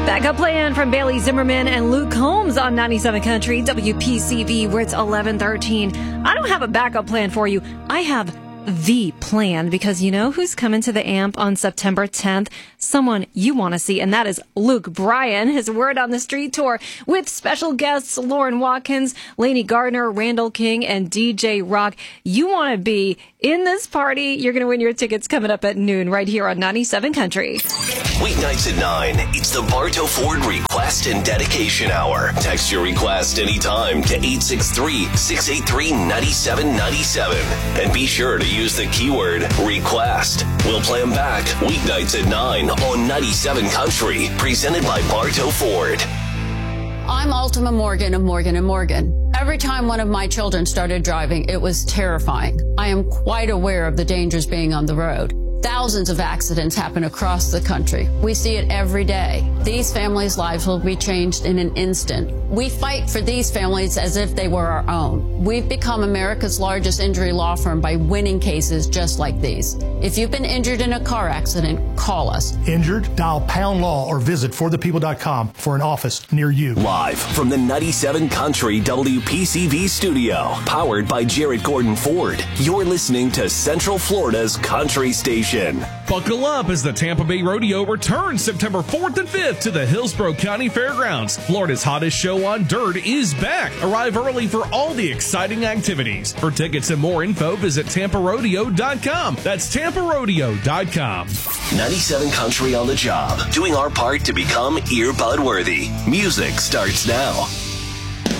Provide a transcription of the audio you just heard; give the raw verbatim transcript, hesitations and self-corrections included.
Backup Plan from Bailey Zimmerman and Luke Combs on ninety-seven Country, W P C V, where it's eleven thirteen. I don't have a backup plan for you. I have the plan, because you know who's coming to the A M P on September tenth? Someone you want to see, and that is Luke Bryan. His Word on the Street tour with special guests Lauren Watkins, Lainey Gardner, Randall King, and D J Rock. You want to be in this party. You're going to win your tickets coming up at noon right here on ninety-seven Country. Weeknights at nine, it's the Bartow Ford Request and Dedication Hour. Text your request anytime to eight six three, six eight three, nine seven nine seven. And be sure to use the keyword request. We'll play them back weeknights at nine on ninety-seven Country, presented by Bartow Ford. I'm Ultima Morgan of Morgan and Morgan. Every time one of my children started driving, it was terrifying. I am quite aware of the dangers being on the road. Thousands of accidents happen across the country. We see it every day. These families' lives will be changed in an instant. We fight for these families as if they were our own. We've become America's largest injury law firm by winning cases just like these. If you've been injured in a car accident, call us. Injured? Dial pound law or visit for the people dot com for an office near you. Live from the ninety-seven Country W P C V studio, powered by Jarrett Gordon Ford. You're listening to Central Florida's Country Station. Buckle up as the Tampa Bay Rodeo returns September fourth and fifth to the Hillsborough County Fairgrounds. Florida's hottest show on dirt is back. Arrive early for all the exciting activities. For tickets and more info, visit tampa rodeo dot com. That's tampa rodeo dot com. ninety-seven Country on the job, doing our part to become earbud worthy. Music starts now.